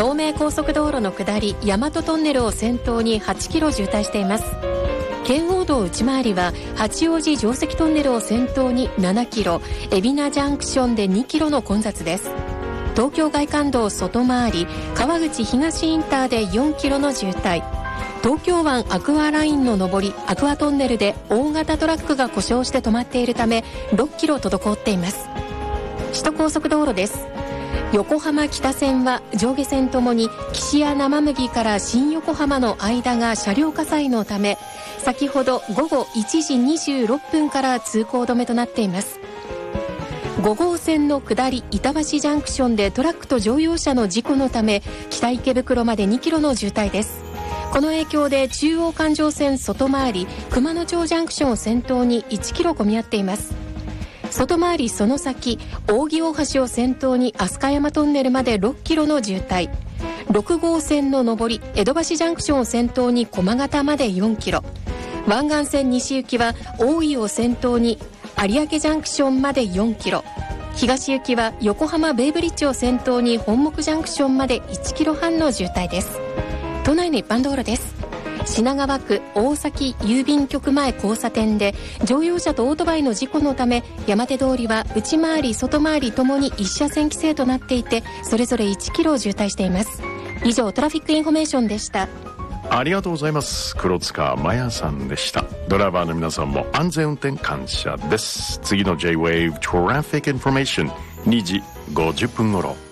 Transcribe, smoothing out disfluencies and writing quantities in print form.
東名高速道路の下り大和トンネルを先頭に8キロ渋滞しています。圏央道内回りは八王子城跡トンネルを先頭に7キロ、海老名ジャンクションで2キロの混雑です。東京外環道外回り川口東インターで4キロの渋滞。東京湾アクアラインの上りアクアトンネルで大型トラックが故障して止まっているため6キロ滞っています。首都高速道路です。横浜北線は上下線ともに岸谷生麦から新横浜の間が車両火災のため先ほど午後1時26分から通行止めとなっています。5号線の下り板橋ジャンクションでトラックと乗用車の事故のため北池袋まで2キロの渋滞です。この影響で中央環状線外回り熊野町ジャンクションを先頭に1キロ混み合っています。外回りその先扇大橋を先頭に飛鳥山トンネルまで6キロの渋滞。6号線の上り江戸橋ジャンクションを先頭に駒形まで4キロ。湾岸線西行きは大井を先頭に有明ジャンクションまで4キロ。東行きは横浜ベイブリッジを先頭に本木ジャンクションまで1キロ半の渋滞です。都内の一般道路です。品川区大崎郵便局前交差点で乗用車とオートバイの事故のため山手通りは内回り外回りともに1車線規制となっていてそれぞれ1キロ渋滞しています。以上トラフィックインフォメーションでした。 ありがとうございます。黒塚麻也さんでした。ドライバーの皆さんも安全運転感謝です。次の J-Wave Traffic Information 2時50分頃。